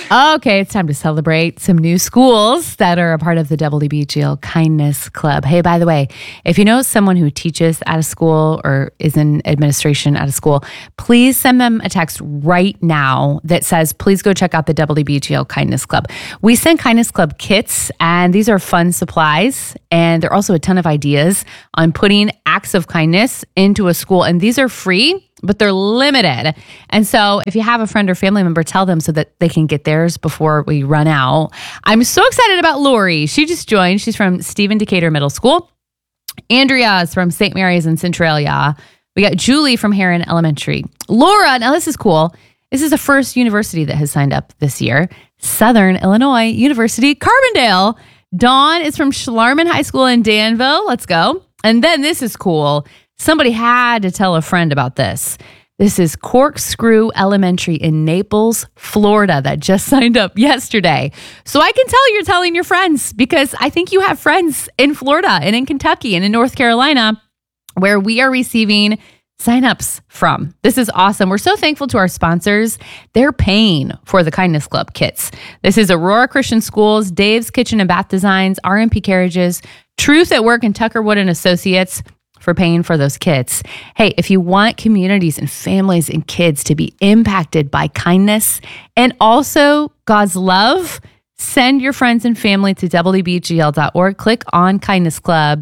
Okay, it's time to celebrate some new schools that are a part of the WBGL Kindness Club. Hey, by the way, if you know someone who teaches at a school or is in administration at a school, please send them a text right now that says, please go check out the WBGL Kindness Club. We send Kindness Club kits, and these are fun supplies, and there are also a ton of ideas on putting acts of kindness into a school, and these are free, but they're limited. And so if you have a friend or family member, tell them so that they can get theirs before we run out. I'm so excited about Lori. She just joined. She's from Stephen Decatur Middle School. Andrea is from St. Mary's in Centralia. We got Julie from Heron Elementary. Laura, now this is cool. This is the first university that has signed up this year. Southern Illinois University, Carbondale. Dawn is from Schlarman High School in Danville. Let's go. And then this is cool. Somebody had to tell a friend about this. This is Corkscrew Elementary in Naples, Florida, that just signed up yesterday. So I can tell you're telling your friends, because I think you have friends in Florida and in Kentucky and in North Carolina where we are receiving signups from. This is awesome. We're so thankful to our sponsors. They're paying for the Kindness Club kits. This is Aurora Christian Schools, Dave's Kitchen and Bath Designs, RMP Carriages, Truth at Work, and Tuckerwood and Associates for paying for those kits. Hey, if you want communities and families and kids to be impacted by kindness and also God's love, send your friends and family to WBGL.org. Click on Kindness Club.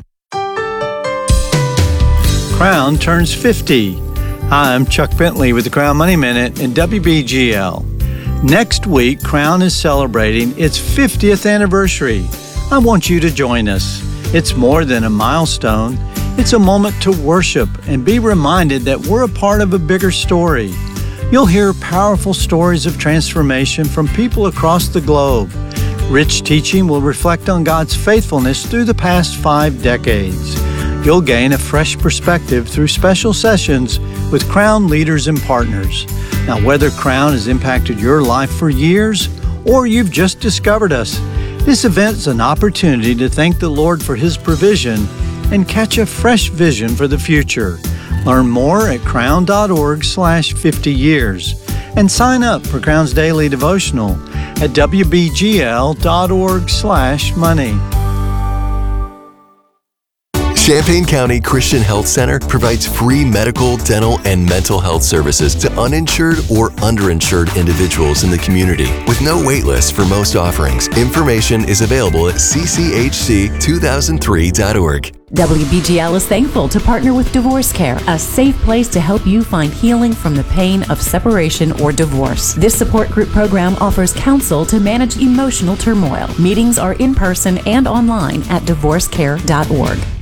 Crown turns 50. Hi, I'm Chuck Bentley with the Crown Money Minute and WBGL. Next week, Crown is celebrating its 50th anniversary. I want you to join us. It's more than a milestone. It's a moment to worship and be reminded that we're a part of a bigger story. You'll hear powerful stories of transformation from people across the globe. Rich teaching will reflect on God's faithfulness through the past 5 decades. You'll gain a fresh perspective through special sessions with Crown leaders and partners. Now, whether Crown has impacted your life for years or you've just discovered us, this event's an opportunity to thank the Lord for His provision and catch a fresh vision for the future. Learn more at crown.org/50 years and sign up for Crown's daily devotional at wbgl.org/money. Champaign County Christian Health Center provides free medical, dental, and mental health services to uninsured or underinsured individuals in the community with no wait list for most offerings. Information is available at cchc2003.org. WBGL is thankful to partner with Divorce Care, a safe place to help you find healing from the pain of separation or divorce. This support group program offers counsel to manage emotional turmoil. Meetings are in person and online at divorcecare.org.